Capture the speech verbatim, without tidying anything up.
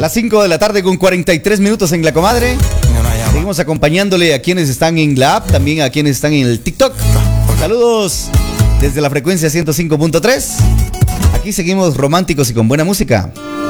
Las cinco de la tarde con cuarenta y tres minutos en La Comadre. Seguimos acompañándole a quienes están en la app, también a quienes están en el TikTok. Saludos desde la frecuencia ciento cinco punto tres. Aquí seguimos románticos y con buena música.